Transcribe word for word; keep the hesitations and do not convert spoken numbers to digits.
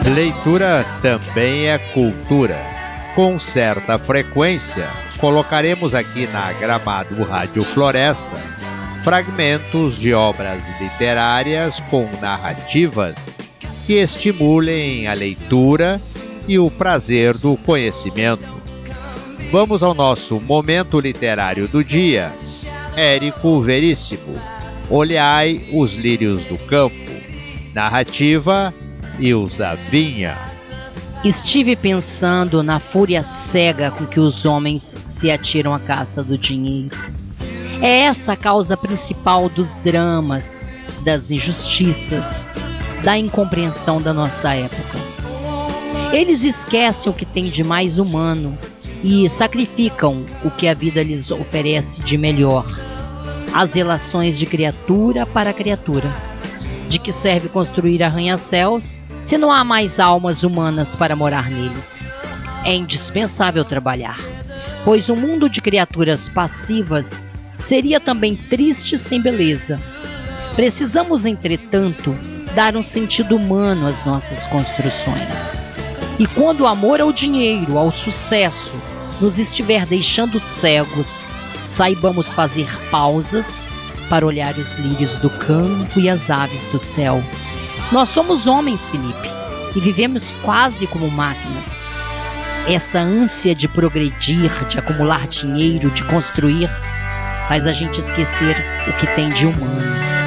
Leitura também é cultura. Com certa frequência, colocaremos aqui na Gramado Rádio Floresta fragmentos de obras literárias com narrativas que estimulem a leitura e o prazer do conhecimento. Vamos ao nosso momento literário do dia. Érico Veríssimo, Olhai os lírios do campo. Narrativa, Ilza Vinha. Estive pensando na fúria cega com que os homens se atiram à caça do dinheiro. É essa a causa principal dos dramas, das injustiças, da incompreensão da nossa época. Eles esquecem o que tem de mais humano e sacrificam o que a vida lhes oferece de melhor. As relações de criatura para criatura. De que serve construir arranha-céus se não há mais almas humanas para morar neles? É indispensável trabalhar, pois um mundo de criaturas passivas seria também triste sem beleza. Precisamos, entretanto, dar um sentido humano às nossas construções. E quando o amor ao dinheiro, ao sucesso, nos estiver deixando cegos, saibamos fazer pausas para olhar os lírios do campo e as aves do céu. Nós somos homens, Felipe, e vivemos quase como máquinas. Essa ânsia de progredir, de acumular dinheiro, de construir, faz a gente esquecer o que tem de humano.